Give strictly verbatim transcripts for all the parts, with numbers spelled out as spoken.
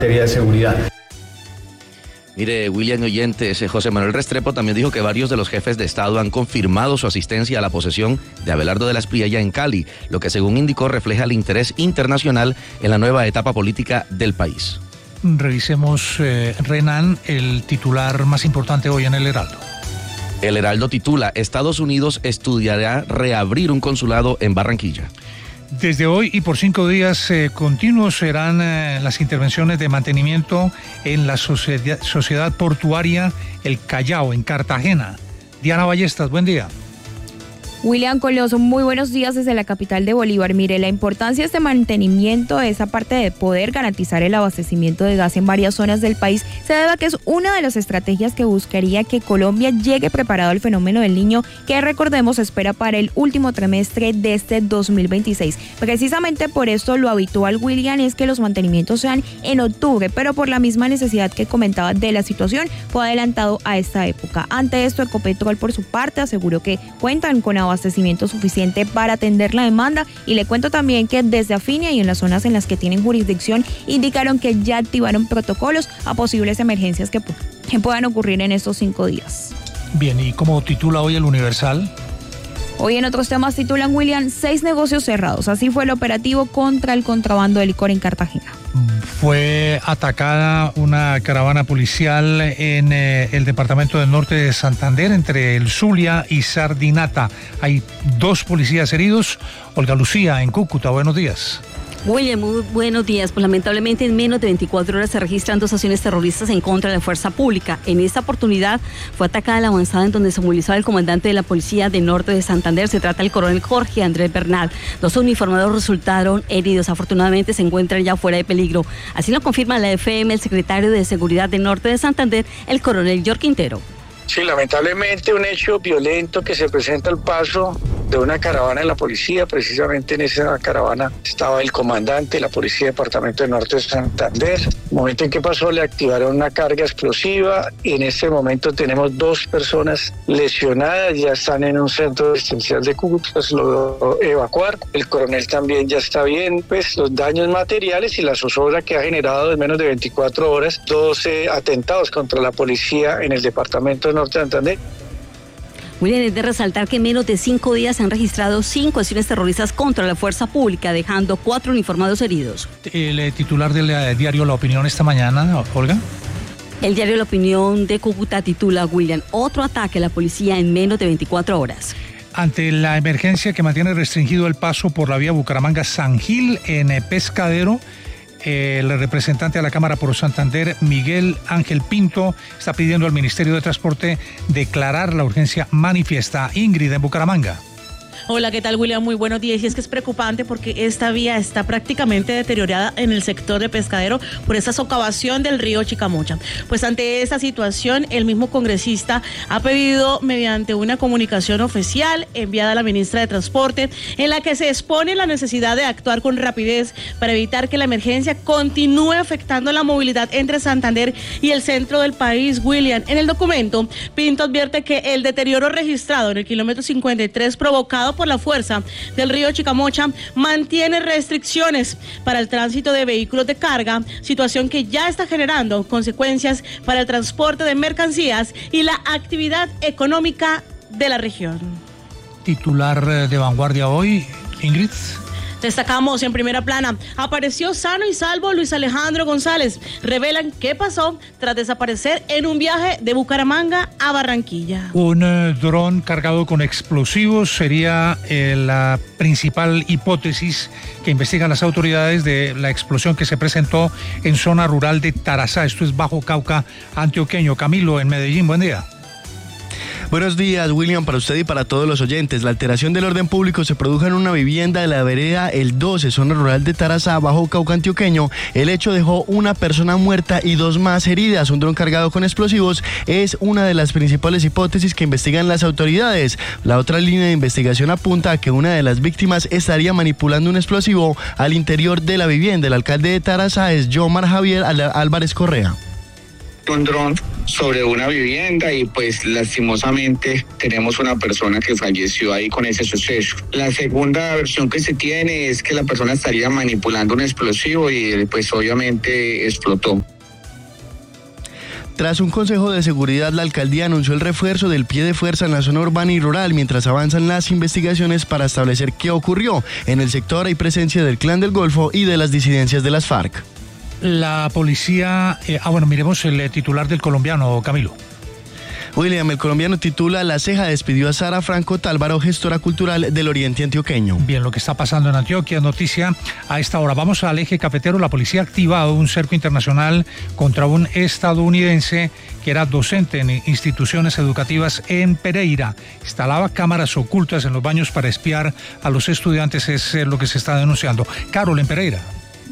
materia de seguridad. Mire, William Oyentes, José Manuel Restrepo también dijo que varios de los jefes de Estado han confirmado su asistencia a la posesión de Abelardo de la Espriella en Cali, lo que según indicó refleja el interés internacional en la nueva etapa política del país. Revisemos, eh, Renan, el titular más importante hoy en el Heraldo. El Heraldo titula: Estados Unidos estudiará reabrir un consulado en Barranquilla. Desde hoy y por cinco días eh, continuos serán eh, las intervenciones de mantenimiento en la sociedad, sociedad portuaria El Callao, en Cartagena. Diana Ballestas, buen día. William Coloso, muy buenos días desde la capital de Bolívar. Mire, la importancia de este mantenimiento, esa parte de poder garantizar el abastecimiento de gas en varias zonas del país, se debe a que es una de las estrategias que buscaría que Colombia llegue preparado al fenómeno del Niño, que recordemos espera para el último trimestre de este dos mil veintiséis. Precisamente por esto lo habitual, William, es que los mantenimientos sean en octubre, pero por la misma necesidad que comentaba de la situación, fue adelantado a esta época. Ante esto, Ecopetrol, por su parte, aseguró que cuentan con abastecimiento suficiente para atender la demanda, y le cuento también que desde Afinia y en las zonas en las que tienen jurisdicción indicaron que ya activaron protocolos a posibles emergencias que, que puedan ocurrir en estos cinco días. Bien, ¿y cómo titula hoy el Universal? Hoy en otros temas titulan, William, seis negocios cerrados. Así fue el operativo contra el contrabando de licor en Cartagena. Fue atacada una caravana policial en eh, el departamento del norte de Santander, entre el Zulia y Sardinata. Hay dos policías heridos. Olga Lucía, en Cúcuta, buenos días. William, muy buenos días. Pues lamentablemente en menos de veinticuatro horas se registran dos acciones terroristas en contra de la fuerza pública. En esta oportunidad fue atacada la avanzada en donde se movilizaba el comandante de la policía del norte de Santander. Se trata del coronel Jorge Andrés Bernal. Dos uniformados resultaron heridos. Afortunadamente se encuentran ya fuera de peligro. Así lo confirma la F M el secretario de Seguridad del norte de Santander, el coronel George Quintero. Sí, lamentablemente un hecho violento que se presenta al paso de una caravana de la policía. Precisamente en esa caravana estaba el comandante de la Policía Departamento del Norte de Santander. En el momento en que pasó le activaron una carga explosiva y en este momento tenemos dos personas lesionadas, ya están en un centro asistencial de Cúcuta, pues lo evacuar. El coronel también ya está bien. Pues los daños materiales y la zozobra que ha generado en menos de veinticuatro horas doce atentados contra la policía en el Departamento del Norte de Santander. William, es de resaltar que en menos de cinco días se han registrado cinco acciones terroristas contra la fuerza pública, dejando cuatro uniformados heridos. El titular del eh, diario La Opinión esta mañana, Olga. El diario La Opinión de Cúcuta titula, William, otro ataque a la policía en menos de veinticuatro horas. Ante la emergencia que mantiene restringido el paso por la vía Bucaramanga-San Gil en eh, Pescadero, el representante de la Cámara por Santander, Miguel Ángel Pinto, está pidiendo al Ministerio de Transporte declarar la urgencia manifiesta. Ingrid, en Bucaramanga. Hola, ¿qué tal, William? Muy buenos días. Y es que es preocupante porque esta vía está prácticamente deteriorada en el sector de Pescadero por esta socavación del río Chicamocha. Pues ante esta situación, el mismo congresista ha pedido mediante una comunicación oficial enviada a la ministra de Transporte, en la que se expone la necesidad de actuar con rapidez para evitar que la emergencia continúe afectando la movilidad entre Santander y el centro del país, William. En el documento, Pinto advierte que el deterioro registrado en el kilómetro cincuenta y tres provocado por la fuerza del río Chicamocha mantiene restricciones para el tránsito de vehículos de carga, situación que ya está generando consecuencias para el transporte de mercancías y la actividad económica de la región. Titular de Vanguardia hoy, Ingrid. Destacamos en primera plana, apareció sano y salvo Luis Alejandro González. Revelan qué pasó tras desaparecer en un viaje de Bucaramanga a Barranquilla. Un eh, dron cargado con explosivos sería eh, la principal hipótesis que investigan las autoridades de la explosión que se presentó en zona rural de Tarazá. Esto es Bajo Cauca antioqueño. Camilo, en Medellín, buen día. Buenos días, William, para usted y para todos los oyentes. La alteración del orden público se produjo en una vivienda de la vereda El doce, zona rural de Tarazá, Bajo Cauca antioqueño. El hecho dejó una persona muerta y dos más heridas. Un dron cargado con explosivos es una de las principales hipótesis que investigan las autoridades. La otra línea de investigación apunta a que una de las víctimas estaría manipulando un explosivo al interior de la vivienda. El alcalde de Tarazá es Yomar Javier Álvarez Correa. un dron sobre una vivienda y pues lastimosamente tenemos una persona que falleció ahí con ese suceso. La segunda versión que se tiene es que la persona estaría manipulando un explosivo y pues obviamente explotó. Tras un consejo de seguridad, la alcaldía anunció el refuerzo del pie de fuerza en la zona urbana y rural mientras avanzan las investigaciones para establecer qué ocurrió. En el sector hay presencia del Clan del Golfo y de las disidencias de las FARC. La policía... Eh, ah, bueno, miremos el eh, titular del colombiano, Camilo. William, el colombiano titula La Ceja despidió a Sara Franco Tálvaro, gestora cultural del Oriente Antioqueño. Bien, lo que está pasando en Antioquia, noticia a esta hora. Vamos al eje cafetero. La policía ha activado un cerco internacional contra un estadounidense que era docente en instituciones educativas en Pereira. Instalaba cámaras ocultas en los baños para espiar a los estudiantes, es lo que se está denunciando. Carol, en Pereira.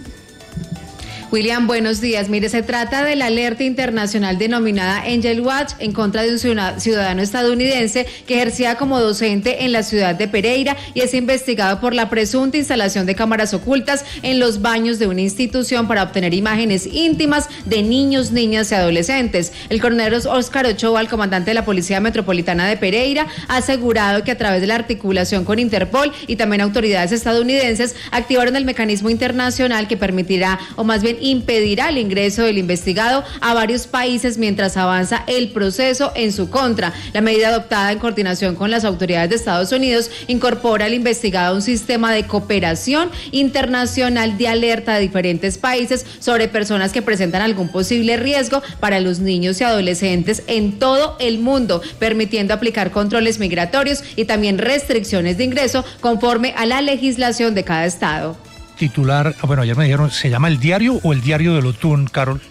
William, buenos días. Mire, se trata de la alerta internacional denominada Angel Watch en contra de un ciudadano estadounidense que ejercía como docente en la ciudad de Pereira y es investigado por la presunta instalación de cámaras ocultas en los baños de una institución para obtener imágenes íntimas de niños, niñas y adolescentes. El coronel Óscar Ochoa, el comandante de la Policía Metropolitana de Pereira, ha asegurado que a través de la articulación con Interpol y también autoridades estadounidenses activaron el mecanismo internacional que permitirá, o más bien impedirá el ingreso del investigado a varios países mientras avanza el proceso en su contra. La medida adoptada en coordinación con las autoridades de Estados Unidos incorpora al investigado a un sistema de cooperación internacional de alerta de diferentes países sobre personas que presentan algún posible riesgo para los niños y adolescentes en todo el mundo, permitiendo aplicar controles migratorios y también restricciones de ingreso conforme a la legislación de cada estado. Titular, bueno, ayer me dijeron, ¿se llama El Diario o El Diario de Otún, Carol?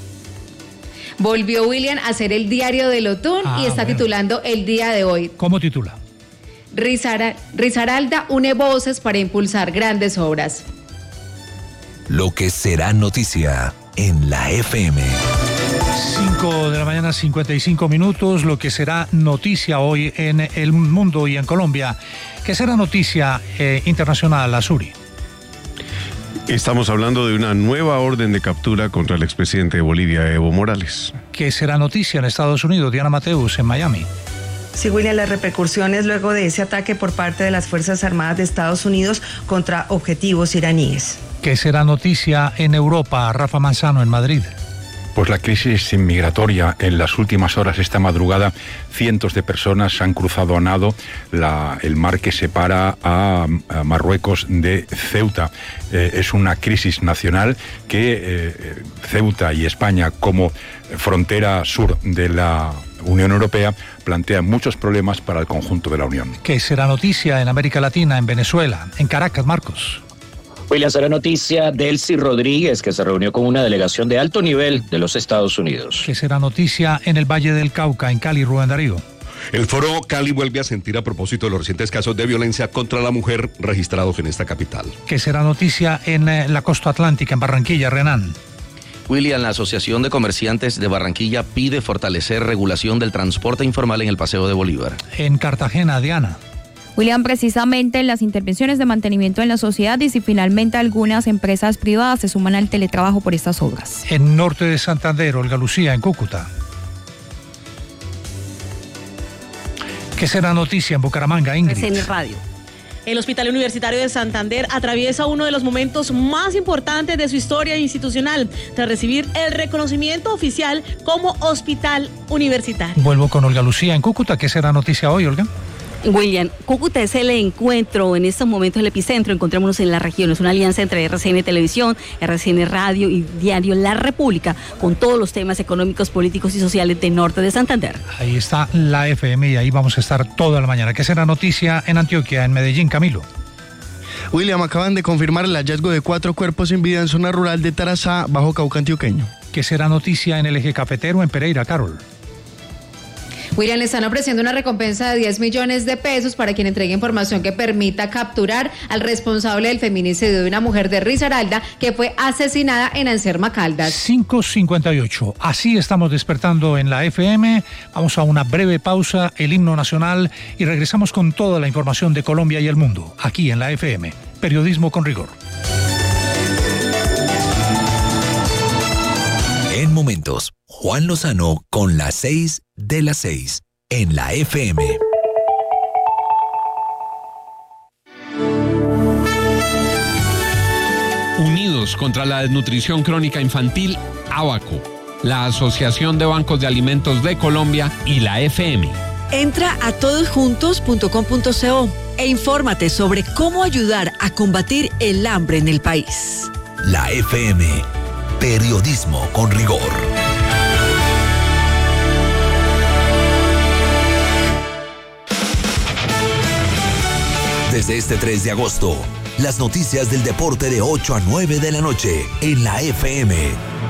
Volvió William a hacer El Diario de Otún ah, y está bueno. titulando el día de hoy. ¿Cómo titula? Rizara, Risaralda une voces para impulsar grandes obras. Lo que será noticia en la F M. cinco de la mañana, cincuenta y cinco minutos, lo que será noticia hoy en el mundo y en Colombia. ¿Qué será noticia eh, internacional, Azuri? Estamos hablando de una nueva orden de captura contra el expresidente de Bolivia, Evo Morales. ¿Qué será noticia en Estados Unidos? Diana Mateus, en Miami. Sí, William, las repercusiones luego de ese ataque por parte de las Fuerzas Armadas de Estados Unidos contra objetivos iraníes. ¿Qué será noticia en Europa? Rafa Manzano, en Madrid. Pues la crisis migratoria en las últimas horas, esta madrugada, cientos de personas han cruzado a nado la, el mar que separa a, a Marruecos de Ceuta. Eh, es una crisis nacional que eh, Ceuta y España, como frontera sur de la Unión Europea, plantean muchos problemas para el conjunto de la Unión. ¿Qué será noticia en América Latina, en Venezuela, en Caracas, Marcos? William, será noticia Delcy Rodríguez, que se reunió con una delegación de alto nivel de los Estados Unidos. ¿Qué será noticia en el Valle del Cauca, en Cali, Rubén Darío? El Foro Cali vuelve a sentir a propósito de los recientes casos de violencia contra la mujer registrados en esta capital. ¿Qué será noticia en eh, la costa atlántica, en Barranquilla, Renan? William, la Asociación de Comerciantes de Barranquilla pide fortalecer regulación del transporte informal en el Paseo de Bolívar. En Cartagena, Diana. William, precisamente las intervenciones de mantenimiento en la sociedad y si finalmente algunas empresas privadas se suman al teletrabajo por estas obras. En norte de Santander, Olga Lucía, en Cúcuta. ¿Qué será noticia en Bucaramanga, Ingrid? R C N Radio. El Hospital Universitario de Santander atraviesa uno de los momentos más importantes de su historia institucional, tras recibir el reconocimiento oficial como hospital universitario. Vuelvo con Olga Lucía en Cúcuta. ¿Qué será noticia hoy, Olga? William, Cúcuta es el encuentro, en estos momentos el epicentro, encontrémonos en la región, es una alianza entre R C N Televisión, R C N Radio y Diario La República, con todos los temas económicos, políticos y sociales del norte de Santander. Ahí está la F M y ahí vamos a estar toda la mañana. ¿Qué será noticia en Antioquia, en Medellín, Camilo? William, acaban de confirmar el hallazgo de cuatro cuerpos sin vida en zona rural de Tarazá, bajo Cauca Antioqueño. ¿Qué será noticia en el eje cafetero, en Pereira, Carol? William, le están ofreciendo una recompensa de diez millones de pesos para quien entregue información que permita capturar al responsable del feminicidio de una mujer de Risaralda que fue asesinada en Anserma Caldas. cinco cincuenta y ocho. Así estamos despertando en la F M. Vamos a una breve pausa, el himno nacional, y regresamos con toda la información de Colombia y el mundo, aquí en la F M. Periodismo con rigor. En momentos. Juan Lozano con las seis de las seis en la F M. Unidos contra la desnutrición crónica infantil, ABACO, la Asociación de Bancos de Alimentos de Colombia y la F M. Entra a todosjuntos punto com punto co e infórmate sobre cómo ayudar a combatir el hambre en el país. La F M, periodismo con rigor. Desde este tres de agosto, las noticias del deporte de ocho a nueve de la noche en la F M.